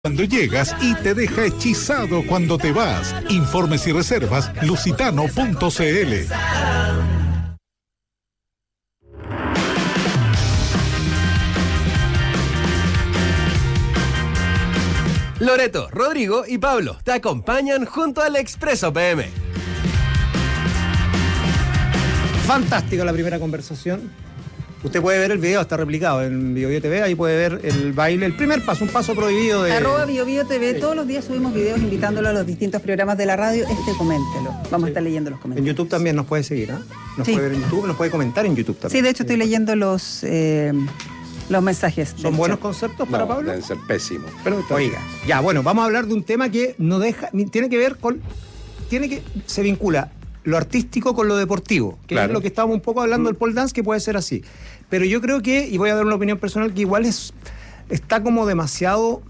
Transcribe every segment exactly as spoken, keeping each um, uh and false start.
cuando llegas y te deja hechizado cuando te vas. Informes y reservas lusitano punto cl. Loreto, Rodrigo y Pablo te acompañan junto al Expreso P M. Fantástica la primera conversación. Usted puede ver el video, está replicado en BioBio T V, ahí puede ver el baile, el primer paso, un paso prohibido de... Arroba BioBio T V, todos los días subimos videos invitándolo a los distintos programas de la radio, este coméntelo, vamos sí. a estar leyendo los comentarios. En YouTube también nos puede seguir, ¿ah? ¿eh? Nos sí. puede ver en YouTube, nos puede comentar en YouTube también. Sí, de hecho estoy leyendo los, eh, los mensajes. ¿Son buenos conceptos para no, Pablo? Deben ser pésimos. Pero, oiga, ya, bueno, vamos a hablar de un tema que no deja, tiene que ver con, tiene que, se vincula lo artístico con lo deportivo, que claro. es lo que estábamos un poco hablando del pole dance, que puede ser así. Pero yo creo que, y voy a dar una opinión personal, que igual es está como demasiado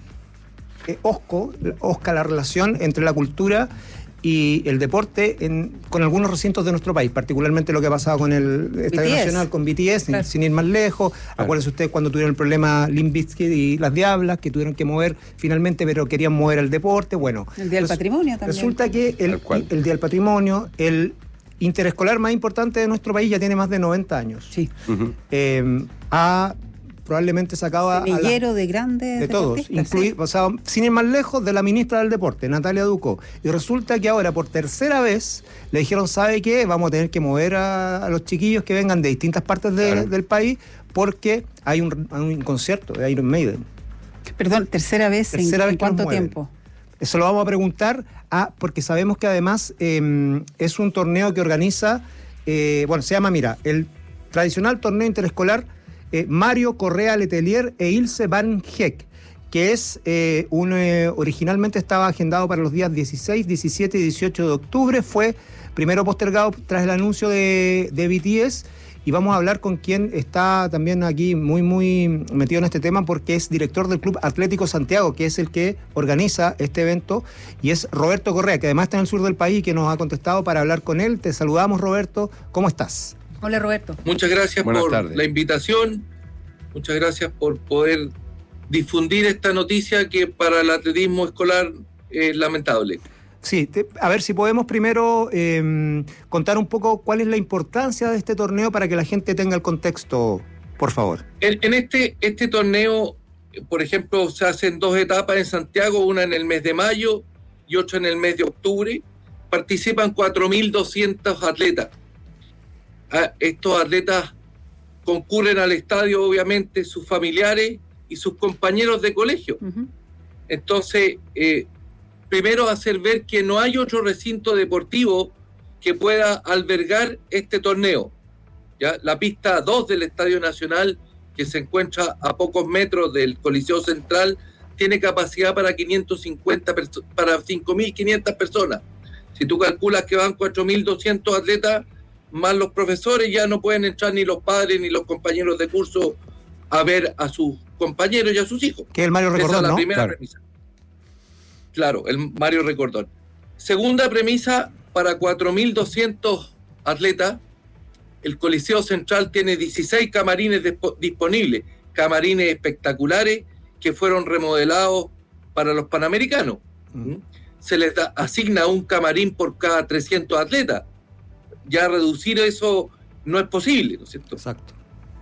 eh, osco, osca la relación entre la cultura y el deporte en, con algunos recintos de nuestro país, particularmente lo que ha pasado con el Estadio Nacional, con B T S, claro. sin ir más lejos. Claro. Acuérdense ustedes cuando tuvieron el problema Limp Bizkit y las Diablas, que tuvieron que mover finalmente, pero querían mover el deporte. Bueno, el Día del Patrimonio también. Resulta que el, el Día del Patrimonio, el interescolar más importante de nuestro país, ya tiene más de noventa años. Sí. Uh-huh. Eh, ha probablemente sacado a... Semillero de grandes De todos, incluir, ¿sí? O sea, sin ir más lejos, de la ministra del Deporte, Natalia Ducó. Y resulta que ahora, por tercera vez, le dijeron, ¿sabe qué? Vamos a tener que mover a, a los chiquillos que vengan de distintas partes de, claro. del país, porque hay un, hay un concierto de Iron Maiden. Perdón, ¿tercera vez? Tercera ¿En, vez ¿en cuánto tiempo? Eso lo vamos a preguntar, a, porque sabemos que además eh, es un torneo que organiza, eh, bueno, se llama, mira, el tradicional torneo interescolar eh, Mario Correa Letelier e Ilse Van Heck, que es eh, un, eh, originalmente estaba agendado para los días dieciséis, diecisiete y dieciocho de octubre, fue primero postergado tras el anuncio de, de B T S. Y vamos a hablar con quien está también aquí muy, muy metido en este tema, porque es director del Club Atlético Santiago, que es el que organiza este evento, y es Roberto Correa, que además está en el sur del país y que nos ha contestado para hablar con él. Te saludamos, Roberto. ¿Cómo estás? Hola, Roberto. Muchas gracias Buenas por tardes. la invitación. Muchas gracias por poder difundir esta noticia que para el atletismo escolar es lamentable. Sí, te, a ver si podemos primero eh, contar un poco cuál es la importancia de este torneo para que la gente tenga el contexto, por favor. En, en este, este torneo, por ejemplo, se hacen dos etapas en Santiago, una en el mes de mayo y otra en el mes de octubre. Participan cuatro mil doscientos atletas. A estos atletas concurren al estadio, obviamente, sus familiares y sus compañeros de colegio. Uh-huh. Entonces, eh, primero hacer ver que no hay otro recinto deportivo que pueda albergar este torneo. ¿Ya? La pista dos del Estadio Nacional, que se encuentra a pocos metros del Coliseo Central, tiene capacidad para quinientos cincuenta perso- para cinco mil quinientas personas. Si tú calculas que van cuatro mil doscientos atletas, más los profesores, ya no pueden entrar ni los padres ni los compañeros de curso a ver a sus compañeros y a sus hijos. Que el Mario Recordón, Esa es la ¿no? primera Claro. premisa. Claro, el Mario Recordón. Segunda premisa, para cuatro mil doscientos atletas, el Coliseo Central tiene dieciséis camarines disp- disponibles, camarines espectaculares que fueron remodelados para los Panamericanos. Mm. Se les da, asigna un camarín por cada trescientos atletas. Ya reducir eso no es posible, ¿no es cierto? Exacto.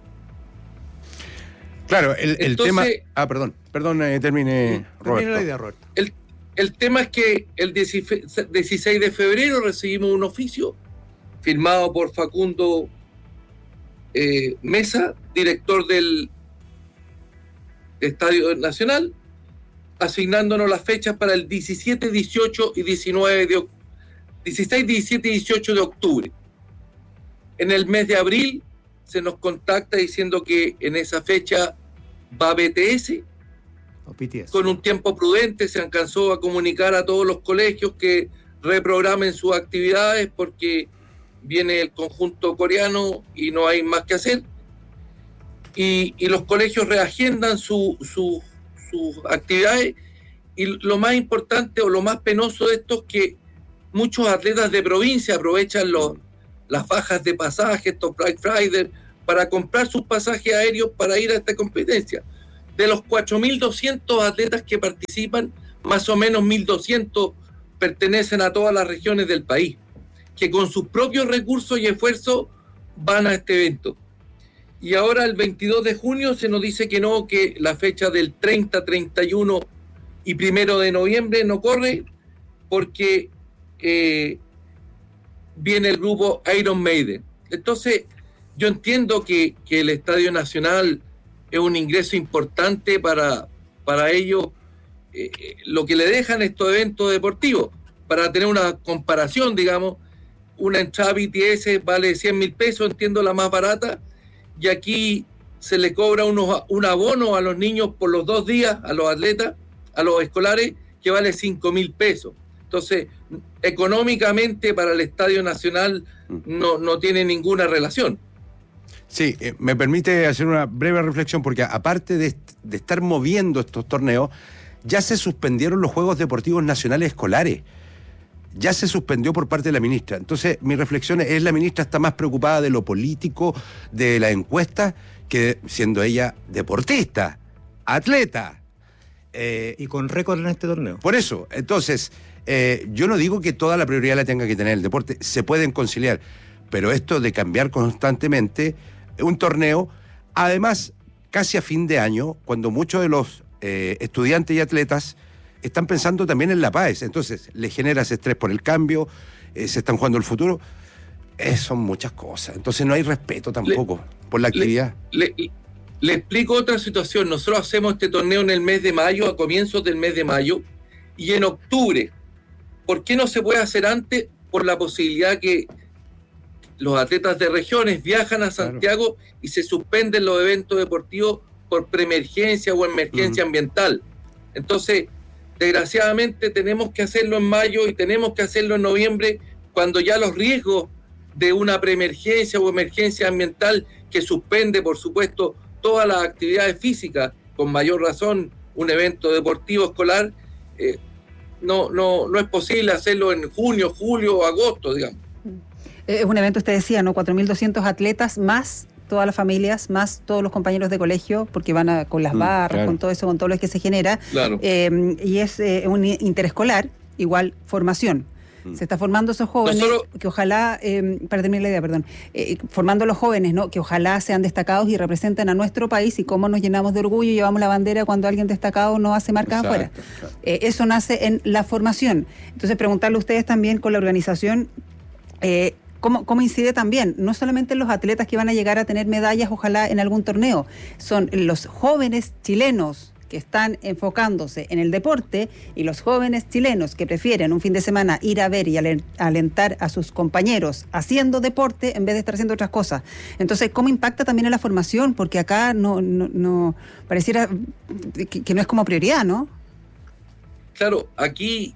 Claro, el, el Entonces, tema... Ah, perdón, perdón, eh, termine, Roberto. Termine la idea, Roberto. El, el tema es que el dieciséis de febrero recibimos un oficio firmado por Facundo eh, Mesa, director del Estadio Nacional, asignándonos las fechas para el diecisiete, dieciocho y diecinueve de octubre. dieciséis, diecisiete y dieciocho de octubre. En el mes de abril se nos contacta diciendo que en esa fecha va B T S. B T S. Con un tiempo prudente se alcanzó a comunicar a todos los colegios que reprogramen sus actividades porque viene el conjunto coreano y no hay más que hacer. Y, y los colegios reagendan sus su, su actividades. Y lo más importante o lo más penoso de esto es que muchos atletas de provincia aprovechan los, las bajas de pasajes, estos Black Friday, para comprar sus pasajes aéreos para ir a esta competencia. De los cuatro mil doscientos atletas que participan, más o menos mil doscientos pertenecen a todas las regiones del país, que con sus propios recursos y esfuerzos van a este evento. Y ahora el veintidós de junio se nos dice que no, que la fecha del treinta, treinta y uno y primero de noviembre no corre porque eh, viene el grupo Iron Maiden. Entonces, yo entiendo que, que el Estadio Nacional es un ingreso importante para, para ellos, eh, lo que le dejan estos eventos deportivos. Para tener una comparación, digamos, una entrada B T S vale cien mil pesos, entiendo la más barata, y aquí se le cobra unos, un abono a los niños por los dos días, a los atletas, a los escolares, que vale cinco mil pesos. Entonces, económicamente para el Estadio Nacional no, no tiene ninguna relación. Sí, eh, me permite hacer una breve reflexión, porque aparte de, de estar moviendo estos torneos, ya se suspendieron los Juegos Deportivos Nacionales Escolares. Ya se suspendió por parte de la ministra. Entonces, mi reflexión es, la ministra está más preocupada de lo político, de la encuesta, que siendo ella deportista, atleta. Eh, y con récord en este torneo. Por eso, entonces, eh, yo no digo que toda la prioridad la tenga que tener el deporte, se pueden conciliar, pero esto de cambiar constantemente un torneo, además, casi a fin de año, cuando muchos de los eh, estudiantes y atletas están pensando también en la paz, entonces les genera ese estrés por el cambio, eh, se están jugando el futuro, eh, son muchas cosas, entonces no hay respeto tampoco le, por la actividad. Le, le, le explico otra situación. Nosotros hacemos este torneo en el mes de mayo, a comienzos del mes de mayo, y en octubre. ¿Por qué no se puede hacer antes? Por la posibilidad que los atletas de regiones viajan a Santiago, claro, y se suspenden los eventos deportivos por preemergencia o emergencia uh-huh. ambiental. Entonces, desgraciadamente tenemos que hacerlo en mayo y tenemos que hacerlo en noviembre, cuando ya los riesgos de una preemergencia o emergencia ambiental que suspende, por supuesto, todas las actividades físicas, con mayor razón un evento deportivo escolar, eh, no, no, no es posible hacerlo en junio, julio o agosto, digamos. Es un evento, usted decía, ¿no? cuatro mil doscientos atletas, más todas las familias, más todos los compañeros de colegio, porque van a, con las barras, mm, claro, con todo eso, con todo lo que se genera. Claro. Eh, y es eh, un interescolar, igual formación. Mm. Se está formando esos jóvenes, Nosotros... que ojalá, eh, para terminar la idea, perdón, eh, formando a los jóvenes, ¿no? Que ojalá sean destacados y representen a nuestro país, y cómo nos llenamos de orgullo y llevamos la bandera cuando alguien destacado no hace marcas afuera. Claro. Eh, eso nace en la formación. Entonces, preguntarle a ustedes también con la organización, eh, ¿Cómo, ¿Cómo incide también? No solamente en los atletas que van a llegar a tener medallas, ojalá en algún torneo, son los jóvenes chilenos que están enfocándose en el deporte, y los jóvenes chilenos que prefieren un fin de semana ir a ver y alentar a sus compañeros haciendo deporte en vez de estar haciendo otras cosas. Entonces, ¿cómo impacta también en la formación? Porque acá no, no, no pareciera que, que no es como prioridad, ¿no? Claro, aquí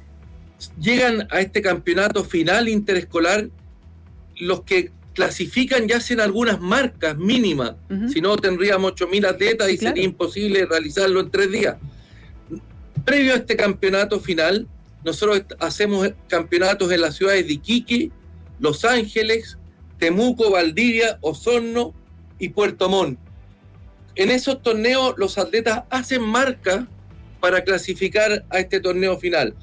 llegan a este campeonato final interescolar los que clasifican ya hacen algunas marcas mínimas, uh-huh. si no tendríamos ocho mil atletas y claro, sería imposible realizarlo en tres días. Previo a este campeonato final, nosotros hacemos campeonatos en las ciudades de Iquique, Los Ángeles, Temuco, Valdivia, Osorno y Puerto Montt. En esos torneos los atletas hacen marcas para clasificar a este torneo final.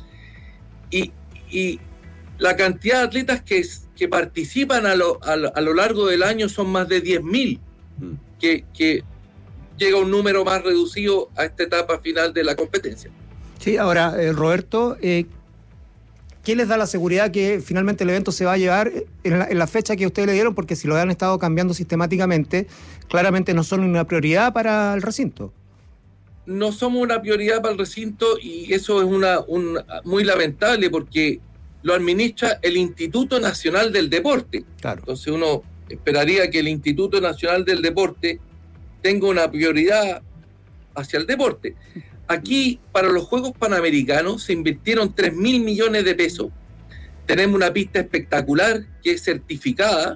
Y, y la cantidad de atletas que, que participan a lo, a, lo, a lo largo del año son más de diez mil, mm. que, que llega un número más reducido a esta etapa final de la competencia. Sí, ahora, eh, Roberto, eh, ¿qué les da la seguridad que finalmente el evento se va a llevar en la, en la fecha que ustedes le dieron? Porque si lo han estado cambiando sistemáticamente, claramente no son una prioridad para el recinto. No somos una prioridad para el recinto, y eso es una, una muy lamentable, porque lo administra el Instituto Nacional del Deporte. Claro. Entonces uno esperaría que el Instituto Nacional del Deporte tenga una prioridad hacia el deporte. Aquí, para los Juegos Panamericanos, se invirtieron tres mil millones de pesos. Tenemos una pista espectacular que es certificada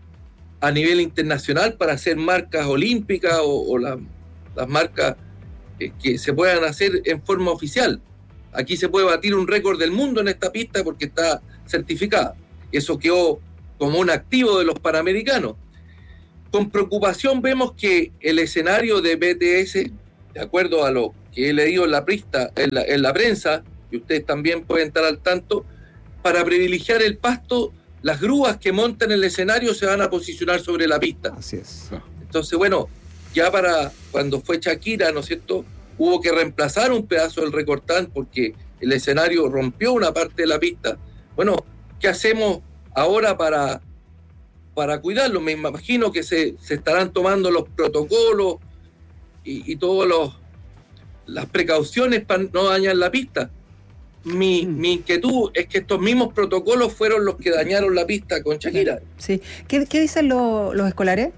a nivel internacional para hacer marcas olímpicas o, o la, las marcas eh, que se puedan hacer en forma oficial. Aquí se puede batir un récord del mundo en esta pista porque está certificada. Eso quedó como un activo de los Panamericanos. Con preocupación vemos que el escenario de B T S de acuerdo a lo que he leído en la, prista, en la, en la prensa, y ustedes también pueden estar al tanto, para privilegiar el pasto, las grúas que montan el escenario se van a posicionar sobre la pista. Así es. Entonces, bueno, ya para cuando fue Shakira, ¿no es cierto?, hubo que reemplazar un pedazo del recortán porque el escenario rompió una parte de la pista. Bueno, ¿qué hacemos ahora para, para cuidarlo? Me imagino que se, se estarán tomando los protocolos y, y todas las precauciones para no dañar la pista. Mi, mm. mi inquietud es que estos mismos protocolos fueron los que dañaron la pista con Shakira. Sí. ¿Qué, qué dicen lo, los escolares?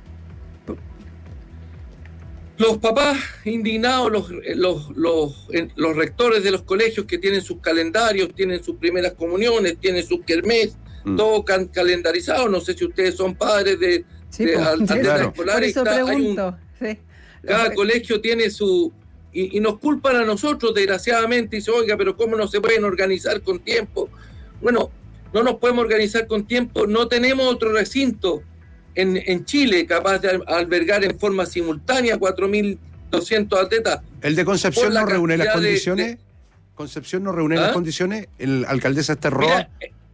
Los papás indignados, los, los, los, los rectores de los colegios que tienen sus calendarios, tienen sus primeras comuniones, tienen sus kermés, mm. todo can, calendarizado. No sé si ustedes son padres de, sí, de pues, atletas claro. escolares. Por eso está, pregunto. Un, sí. Cada Los... colegio tiene su... Y, y nos culpan a nosotros, desgraciadamente, y dice, oiga, pero ¿cómo no se pueden organizar con tiempo? Bueno, no nos podemos organizar con tiempo, no tenemos otro recinto En, en Chile, capaz de albergar en forma simultánea cuatro mil doscientos atletas. ¿El de Concepción no reúne las condiciones? De, de... ¿Concepción no reúne ¿Ah? las condiciones? ¿El alcaldesa Esterroa? Mira,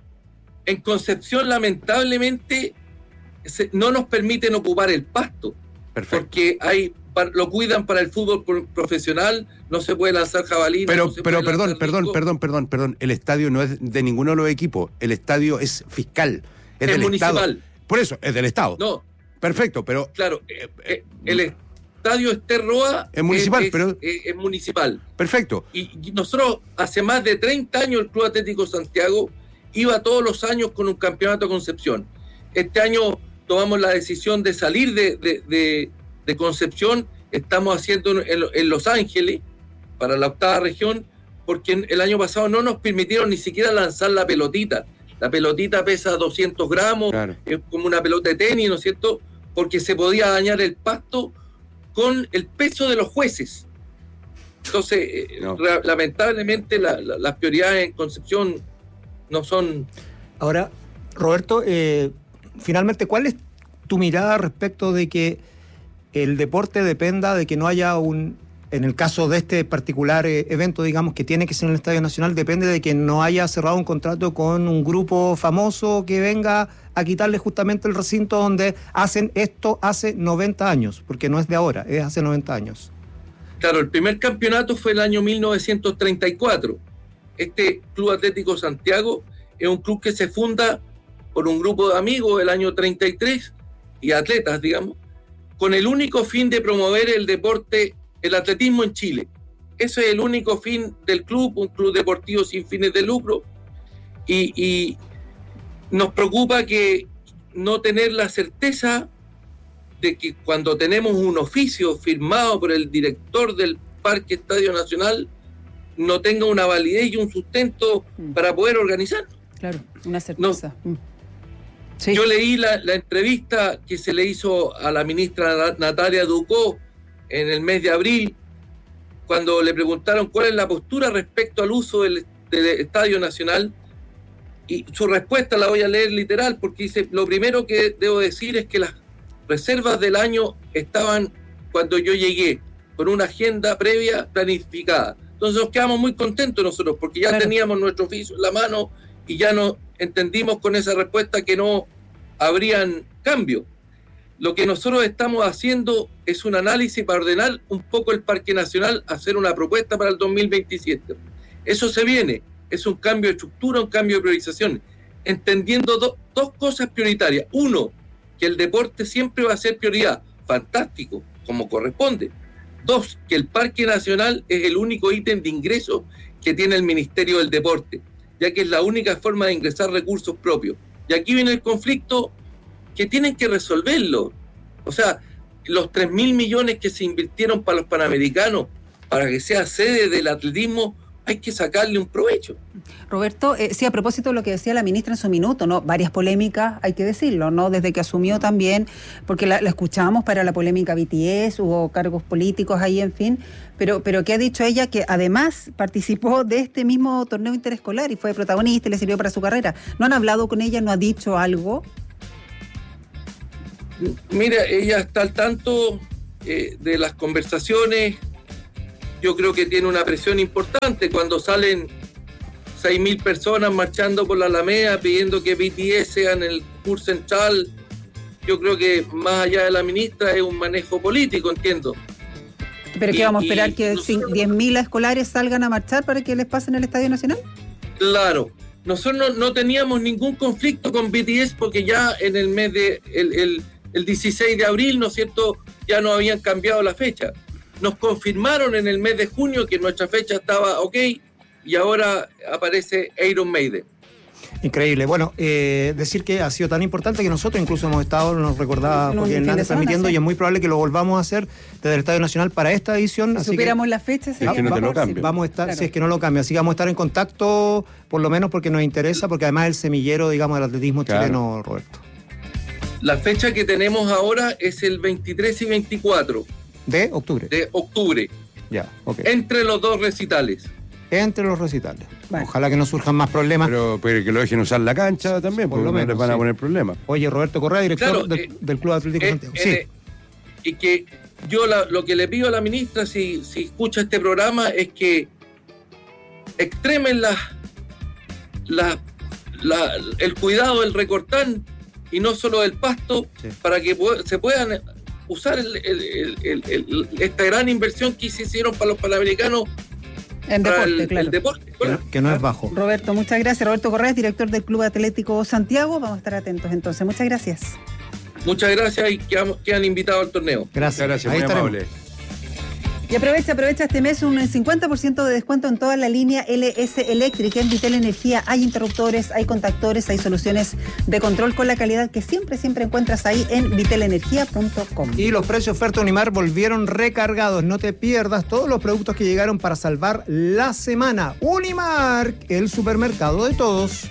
en Concepción, lamentablemente, se, no nos permiten ocupar el pasto. Perfecto. Porque hay, lo cuidan para el fútbol profesional, no se puede lanzar jabalina. Pero, no se pero puede perdón, perdón, rico. perdón, perdón, perdón. El estadio no es de ninguno de los equipos. El estadio es fiscal. Es, es del municipal. Estado. Por eso, es del Estado. No. Perfecto, pero... Claro, eh, eh, el estadio Esterroa es municipal, es, pero... Es, es municipal. Perfecto. Y, y nosotros, hace más de treinta años, el Club Atlético Santiago iba todos los años con un campeonato de Concepción. Este año tomamos la decisión de salir de, de, de, de Concepción, estamos haciendo en, en Los Ángeles, para la octava región, porque el año pasado no nos permitieron ni siquiera lanzar la pelotita. La pelotita pesa doscientos gramos, claro. Es como una pelota de tenis, ¿no es cierto? Porque se podía dañar el pasto con el peso de los jueces. Entonces, no. eh, lamentablemente, la, la, las prioridades en Concepción no son... Ahora, Roberto, eh, finalmente, ¿cuál es tu mirada respecto de que el deporte dependa de que no haya un... En el caso de este particular eh, evento, digamos, que tiene que ser en el Estadio Nacional, depende de que no haya cerrado un contrato con un grupo famoso que venga a quitarle justamente el recinto donde hacen esto hace noventa años, porque no es de ahora, es hace noventa años. Claro, el primer campeonato fue el año mil novecientos treinta y cuatro. Este Club Atlético Santiago es un club que se funda por un grupo de amigos del año treinta y tres y atletas, digamos, con el único fin de promover el deporte, el atletismo en Chile. Ese es el único fin del club, un club deportivo sin fines de lucro, y, y nos preocupa que no tener la certeza de que cuando tenemos un oficio firmado por el director del Parque Estadio Nacional no tenga una validez y un sustento mm. para poder organizar. Claro, una certeza. No. Mm. Sí. Yo leí la, la entrevista que se le hizo a la ministra Natalia Ducó en el mes de abril, cuando le preguntaron cuál es la postura respecto al uso del, del Estadio Nacional, y su respuesta la voy a leer literal, porque dice, lo primero que debo decir es que las reservas del año estaban cuando yo llegué, con una agenda previa planificada. Entonces nos quedamos muy contentos nosotros, porque ya claro. teníamos nuestro oficio en la mano, y ya no entendimos con esa respuesta que no habrían cambios. Lo que nosotros estamos haciendo es un análisis para ordenar un poco el Parque Nacional, hacer una propuesta para el dos mil veintisiete. Eso se viene, es un cambio de estructura, un cambio de priorización, entendiendo do, dos cosas prioritarias. Uno, que el deporte siempre va a ser prioridad, fantástico, como corresponde. Dos, que el Parque Nacional es el único ítem de ingreso que tiene el Ministerio del Deporte, ya que es la única forma de ingresar recursos propios. Y aquí viene el conflicto que tienen que resolverlo. O sea, los tres mil millones que se invirtieron para los Panamericanos, para que sea sede del atletismo, hay que sacarle un provecho. Roberto, eh, sí, a propósito de lo que decía la ministra en su minuto, ¿no? Varias polémicas, hay que decirlo, ¿no? Desde que asumió también, porque la, la escuchábamos para la polémica B T S, hubo cargos políticos ahí, en fin, pero, pero ¿qué ha dicho ella? Que además participó de este mismo torneo interescolar y fue protagonista y le sirvió para su carrera. ¿No han hablado con ella? ¿No ha dicho algo? Mira, ella está al tanto eh, de las conversaciones yo creo que tiene una presión importante cuando salen seis mil personas marchando por la Alameda pidiendo que B T S sea en el curso central. Yo creo que más allá de la ministra es un manejo político, entiendo. ¿Pero qué vamos a esperar? Y, ¿Que nosotros, diez mil escolares salgan a marchar para que les pasen el Estadio Nacional? Claro. Nosotros no, no teníamos ningún conflicto con B T S porque ya en el mes de el, el, el dieciséis de abril, ¿no es cierto?, ya no habían cambiado la fecha. Nos confirmaron en el mes de junio que nuestra fecha estaba ok y ahora aparece Iron Maiden. Increíble. Bueno, eh, decir que ha sido tan importante que nosotros incluso hemos estado, nos recordaba Joaquín Hernández, transmitiendo, sí. Y es muy probable que lo volvamos a hacer desde el Estadio Nacional para esta edición. Si así supiéramos que, la fecha, si es que no te lo cambia. Vamos a estar, claro. Si es que no lo cambia, así que vamos a estar en contacto, por lo menos porque nos interesa, porque además es el semillero, digamos, del atletismo claro. chileno, Roberto. La fecha que tenemos ahora es el veintitrés y veinticuatro de octubre. De octubre. Ya, ok. Entre los dos recitales. Entre los recitales. Bueno. Ojalá que no surjan más problemas. Pero, pero que lo dejen usar la cancha también, por porque lo menos, no les van a sí. poner problemas. Oye, Roberto Correa, director claro, del, eh, del Club Atlético eh, Santiago. Eh, sí. eh, y que yo la, lo que le pido a la ministra, si, si escucha este programa, es que extremen la, la, la, el cuidado del recortán y no solo del pasto, sí. para que pu- se puedan usar el, el, el, el, el, esta gran inversión que se hicieron para los panamericanos. En deporte, el, claro. El deporte, que, no, que no es bajo. Roberto, muchas gracias. Roberto Correa, director del Club Atlético Santiago. Vamos a estar atentos entonces. Muchas gracias. Muchas gracias y quedan, quedan invitados al torneo. Gracias, gracias, ahí muy estaremos. amable. Y aprovecha, aprovecha este mes un cincuenta por ciento de descuento en toda la línea L S Electric. En Vitel Energía hay interruptores, hay contactores, hay soluciones de control con la calidad que siempre, siempre encuentras ahí en vitel energía punto com. Y los precios oferta Unimar volvieron recargados. No te pierdas todos los productos que llegaron para salvar la semana. Unimar, el supermercado de todos.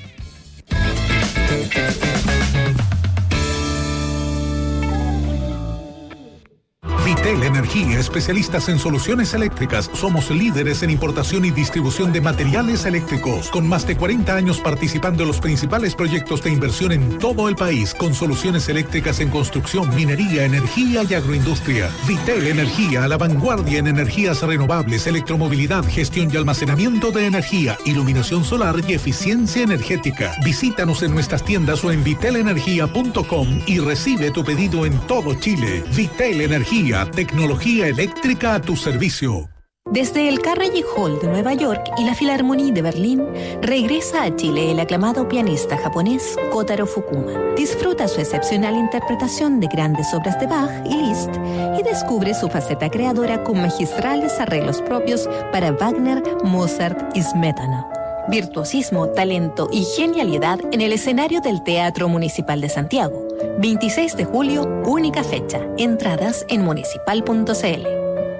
Vitel Energía, especialistas en soluciones eléctricas. Somos líderes en importación y distribución de materiales eléctricos, con más de cuarenta años participando en los principales proyectos de inversión en todo el país, con soluciones eléctricas en construcción, minería, energía y agroindustria. Vitel Energía, a la vanguardia en energías renovables, electromovilidad, gestión y almacenamiento de energía, iluminación solar y eficiencia energética. Visítanos en nuestras tiendas o en vitel energía punto com y recibe tu pedido en todo Chile. Vitel Energía, tecnología eléctrica a tu servicio. Desde el Carnegie Hall de Nueva York y la Philharmonie de Berlín, regresa a Chile el aclamado pianista japonés Kotaro Fukuma. Disfruta su excepcional interpretación de grandes obras de Bach y Liszt y descubre su faceta creadora con magistrales arreglos propios para Wagner, Mozart y Smetana. Virtuosismo, talento y genialidad en el escenario del Teatro Municipal de Santiago. veintiséis de julio, única fecha. Entradas en municipal punto c l.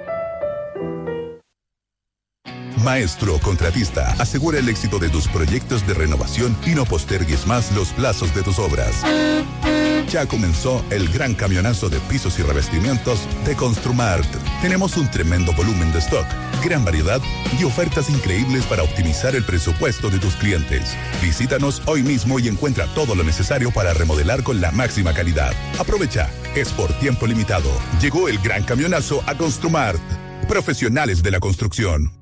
Maestro Contratista, asegura el éxito de tus proyectos de renovación y no postergues más los plazos de tus obras. Ya comenzó el gran camionazo de pisos y revestimientos de Construmart. Tenemos un tremendo volumen de stock, gran variedad y ofertas increíbles para optimizar el presupuesto de tus clientes. Visítanos hoy mismo y encuentra todo lo necesario para remodelar con la máxima calidad. Aprovecha, es por tiempo limitado. Llegó el gran camionazo a Construmart. Profesionales de la construcción.